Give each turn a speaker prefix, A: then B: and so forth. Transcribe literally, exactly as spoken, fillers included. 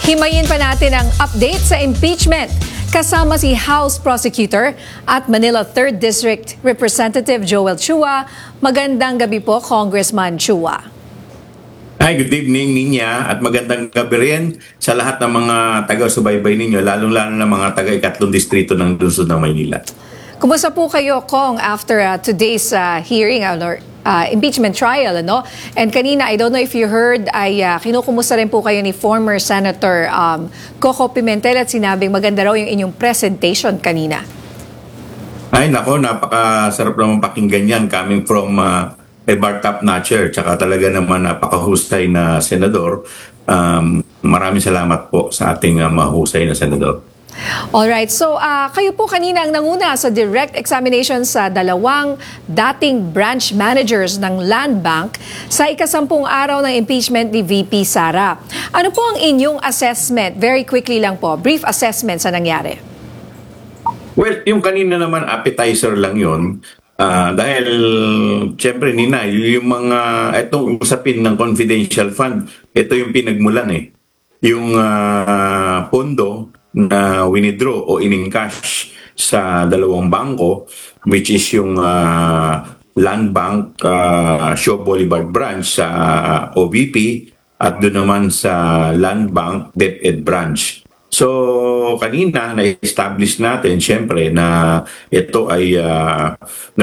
A: Himayin pa natin ang update sa impeachment. Kasama si House Prosecutor at Manila third District Representative Joel Chua. Magandang gabi po, Congressman Chua.
B: Hi, good evening Ninya at magandang gabi rin sa lahat ng mga taga-subaybay ninyo, lalong-lalo na mga taga-ikatlong distrito ng lungsod ng Maynila.
A: Kumusta po kayo, Kong, after uh, today's uh, hearing uh, or uh, impeachment trial, ano? And kanina, I don't know if you heard, ay uh, kinukumusta rin po kayo ni former Senator um, Coco Pimentel at sinabing maganda raw yung inyong presentation kanina.
B: Ay nako, napakasarap naman pakinggan yan coming from uh, a bar top notcher, tsaka talaga naman napakahusay na senador. Um, maraming salamat po sa ating uh, mahusay na senador.
A: Alright, so uh, kayo po kanina ang nanguna sa direct examination sa dalawang dating branch managers ng Land Bank sa ikasampung araw ng impeachment ni V P Sara. Ano po ang inyong assessment? Very quickly lang po, brief assessment sa nangyari.
B: Well, yung kanina naman appetizer lang yun. Uh, dahil, siyempre, Nina, yung mga, itong usapin ng confidential fund, ito yung pinagmulan eh. Yung uh, pondo na winidraw o in-encash sa dalawang bangko, which is yung uh, Land Bank uh, Shaw Boulevard branch sa uh, O V P at doon naman sa Land Bank DepEd branch. So, kanina na-establish natin, siyempre, na ito ay uh,